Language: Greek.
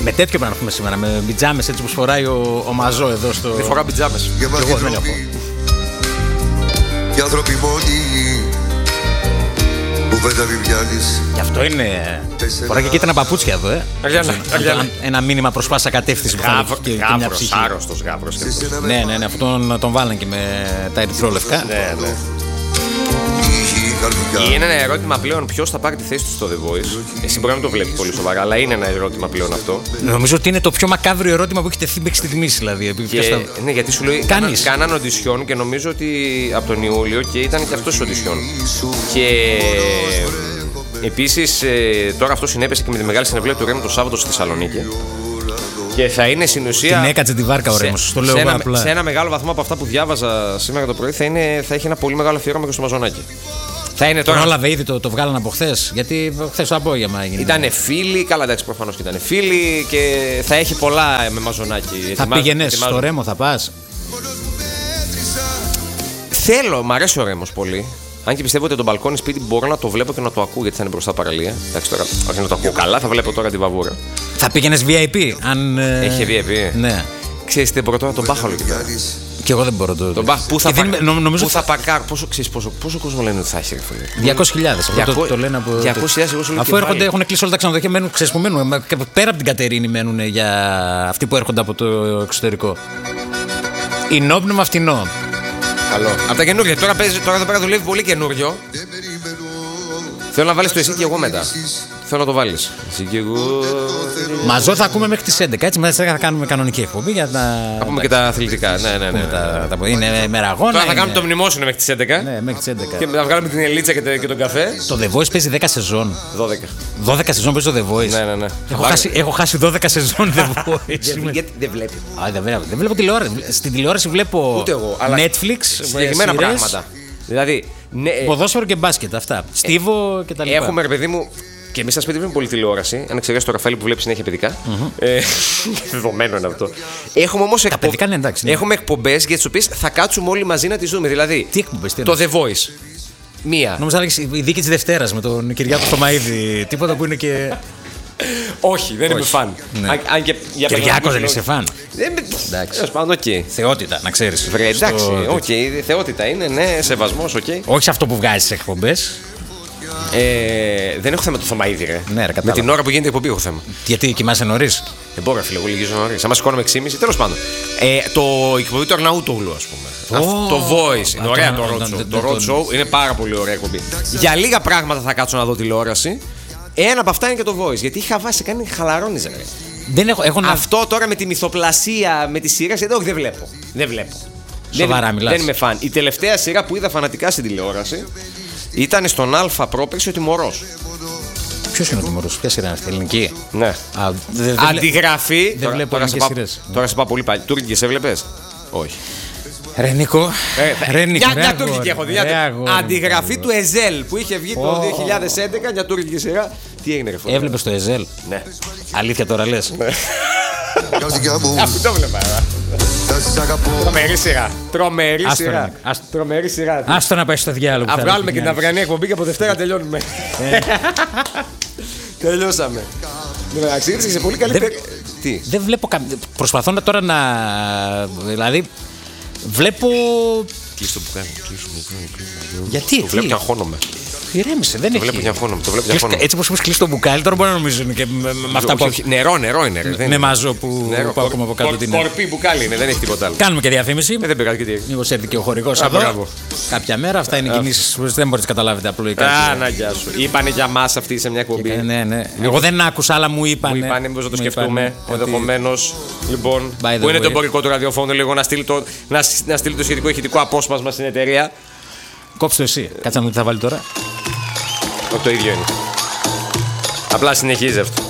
Με τέτοιο πρέπει να έρθουμε σήμερα. Με πιτζάμες έτσι που φοράει ο Μαζό εδώ στο. Δεν φορά πιτζάμες. Εγώ δεν έχω. Οι άνθρωποι μόνοι που δεν τα βιβλιάνεις. Γι' αυτό είναι. Φοράει και κίτρινα παπούτσια εδώ, Ένα μήνυμα προς πάσα κατεύθυνση που θα έχει και μια ψυχή. Άρρωστος γάβρος. Ναι, αυτόν τον βάλαν και με τα ερυθρόλευκα. Ναι. Είναι ένα ερώτημα πλέον ποιος θα πάρει τη θέση του στο The Voice. Εσύ μπορεί να μην το βλέπεις πολύ σοβαρά, αλλά είναι ένα ερώτημα πλέον αυτό. Νομίζω ότι είναι το πιο μακάβριο ερώτημα που έχει τεθεί μέχρι στιγμής, δηλαδή. Ναι, γιατί σου λέει κάναν οντισιόν και νομίζω ότι από τον Ιούλιο και ήταν και αυτός οντισιόν. Και επίσης τώρα αυτό συνέπεσε και με τη μεγάλη συναυλία του Ρέμου το Σάββατο στη Θεσσαλονίκη. Και θα είναι στην ουσία. Την έκατσε τη βάρκα ο Ρέμος. Το λέω απλά. Σε ένα μεγάλο βαθμό από αυτά που διάβαζα σήμερα το πρωί θα έχει ένα πολύ μεγάλο αφιέρωμα και στο Μαζονάκι. Θα είναι τώρα. Πρόλαβε ήδη, το βγάλαν από χθες. Γιατί χθες το απόγευμα έγινε. Ήτανε φίλοι, καλά εντάξει προφανώς και ήταν φίλοι και θα έχει πολλά με Μαζονάκι. Θα πήγαινες στο Ρέμο, θα πας? Θέλω, μ' αρέσει ο Ρέμος πολύ. Αν και πιστεύω ότι τον μπαλκόνι σπίτι μπορώ να το βλέπω και να το ακούω γιατί θα είναι μπροστά παραλία. Εντάξει τώρα, όχι να το ακούω καλά, θα βλέπω τώρα τη βαβούρα. Θα πήγαινες VIP, αν. Έχει VIP. Ναι. Ξέρεις τι, μπορώ τώρα τον Μπάχαλο εκεί πέρα. Και εγώ δεν μπορώ το. Τον Μπάχ, πού θα παρκάρω. Πόσο κόσμο λένε ότι θα έχει, ρε φίλε? 200.000. Το λένε από. 200.000 εγώ σου λέω. Αφού έχουν κλείσει όλα τα ξενοδοχεία, μένουν, ξέρεις που μένουν. Πέρα από την Κατερίνη μένουν για αυτοί που έρχονται από το εξωτερικό. Ινόπνευμα φτηνό. Καλό. Από τα καινούργια. Τώρα εδώ πέρα δουλεύει πολύ καινούριο. Θέλω να βάλεις το εσύ και εγώ μετά. Θέλω να το βάλεις. Εσύ και εγώ. Μαζό θα ακούμε μέχρι τις 11. Έτσι μετά θα κάνουμε κανονική εκπομπή για να. Θα πούμε και τα αθλητικά. Ναι. Είναι μεραγώνα. Τώρα θα κάνουμε το μνημόσυνο μέχρι τις 11. Ναι, μέχρι τις 11. Και θα βγάλουμε την Ελίτσα και τον καφέ. Το The Voice παίζει 10 σεζόν. 12 σεζόν παίζει το The Voice. Ναι. Έχω χάσει 12 σεζόν The Voice. Γιατί δεν βλέπει. Δεν βλέπω τηλεόραση. Στην τηλεόραση βλέπω Netflix. Συγκεκριμένα πράγματα. Δηλαδή. Ποδόσφαιρο και μπάσκετ, αυτά. Στίβο και τα λοιπά. Έχουμε, ρε παιδί μου, και εμείς στα σπίτι βλέπουμε πολύ τηλεόραση. Αν εξαιρέσει το Ραφαήλ που βλέπει συνέχεια παιδικά. Δεδομένο είναι αυτό. Έχουμε όμως έχουμε εκπομπές για τις οποίες θα κάτσουμε όλοι μαζί να τις δούμε. Δηλαδή. Τι εκπομπές, το The Voice. Μία. Νόμιζα να η δίκη της Δευτέρας με τον Κυριάκο Θωμαΐδη. Τίποτα που είναι και. Όχι, δεν είμαι φαν. Κυριάκο δεν είσαι φαν. Εντάξει. Θεότητα, να ξέρεις. Εντάξει, θεότητα είναι, ναι, σεβασμός, οκ. Όχι σε αυτό που βγάζει στις εκπομπές. Δεν έχω θέμα το Θωμαΐδη, ρε. Ναι, ρε, με την ώρα που γίνεται η εκπομπή έχω θέμα. Γιατί κοιμάσαι νωρίς? Δεν μπορώ, φίλε, εγώ λυγίζω νωρίς. Άμα σηκώνομαι 6.30, τέλος πάντων. Η εκπομπή του Αρναούτογλου, ας πούμε. Το Voice. Είναι ωραία το Road Show. Είναι πάρα πολύ ωραία εκπομπή. Για λίγα πράγματα θα κάτσω να δω τηλεόραση. Ένα από αυτά είναι και το Voice. Γιατί είχα βάσει, κάνει χαλαρώνεις, ρε. Αυτό τώρα με τη μυθοπλασία, με τη σειρά, όχι, δεν βλέπω. Σοβαρά μιλάς? Δεν είμαι φαν. Η τελευταία σειρά που είδα φανατικά στην τηλεόραση ήταν στον Α πρόπερση ο Τιμωρός. Ποιος είναι ο Τιμωρός, ποια σειρά είναι αυτή, ελληνική? Ναι. Αντιγραφή. Δεν βλέπω ελληνικές σειρές. Τώρα σε πάω πολύ πάλι. Τουρκικές έβλεπες? Όχι. Ρε Νίκο. Μια τουρκική έχω δει. Αντιγραφή του Εζέλ που είχε βγει το 2011, μια τουρκική σειρά. Τι έγινε, ρε φίλε? Έβλεπες το Εζέλ? Ναι. Αλήθεια τώρα λες? Αυτό βλέπα. Τρομερή σειρά. Άστο να πάει στο διάλογο. Α βγάλουμε και την αυριανή εκπομπή και από Δευτέρα τελειώνουμε. Τελειώσαμε. Εντάξει, ήρθε σε πολύ καλή περίοδο. Δεν βλέπω. Προσπαθώ τώρα να. Δηλαδή. Βλέπω. Κλείστο που κάνει. Γιατί? Το βλέπω και αγχώνομαι. Ηρέμησε, δεν έχει. Το βλέπω και αγχώνομαι. Έτσι όπως κλείσει το μπουκάλι, τώρα μπορεί να νομίζω και με αυτά που. Νερό είναι. Με μαζό που ακούμε από κάτω. Κορπί μπουκάλι είναι, δεν έχει τίποτα άλλο. Κάνουμε και διαφήμιση. Δεν πειράζει και τι. Μήπως έρθει και ο χορηγός εδώ. Κάποια μέρα αυτά είναι κινήσεις που δεν μπορείτε να καταλάβετε απλοϊκά. Να γεια σου. Είπανε για μας αυτοί σε μια εκπομπή. Ναι. Εγώ δεν άκουσα, αλλά μου είπανε. Μου είπανε, μήπως να το σκεφτούμε ενδεχομένως. Λοιπόν, που είναι το εμπορικό του ραδιοφώνου, λίγο να στείλει το σχετικό ηχητικό απόσπασμα στην εταιρεία. Κόψτε το εσύ. Κάτσε να δούμε τι θα βάλει τώρα. Το ίδιο είναι. Απλά συνεχίζει αυτό.